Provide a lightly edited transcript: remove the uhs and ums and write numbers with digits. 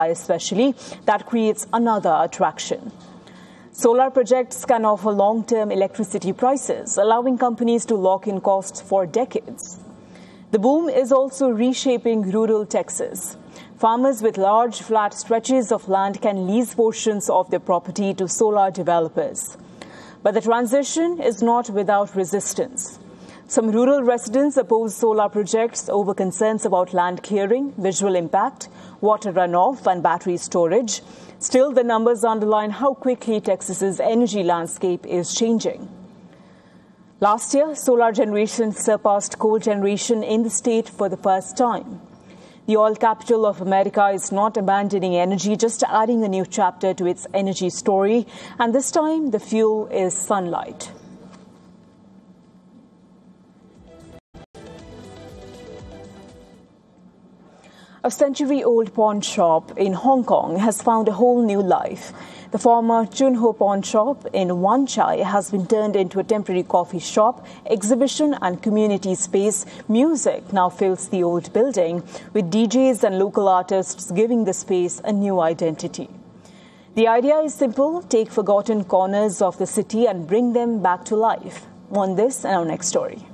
especially, that creates another attraction. Solar projects can offer long-term electricity prices, allowing companies to lock in costs for decades. The boom is also reshaping rural Texas. Farmers with large flat stretches of land can lease portions of their property to solar developers. But the transition is not without resistance. Some rural residents oppose solar projects over concerns about land clearing, visual impact, water runoff, and battery storage. Still, the numbers underline how quickly Texas's energy landscape is changing. Last year, solar generation surpassed coal generation in the state for the first time. The oil capital of America is not abandoning energy, just adding a new chapter to its energy story. And this time, the fuel is sunlight. A century-old pawn shop in Hong Kong has found a whole new life. The former Chun Ho pawn shop in Wan Chai has been turned into a temporary coffee shop, exhibition and community space. Music now fills the old building, with DJs and local artists giving the space a new identity. The idea is simple: take forgotten corners of the city and bring them back to life. On this and our next story.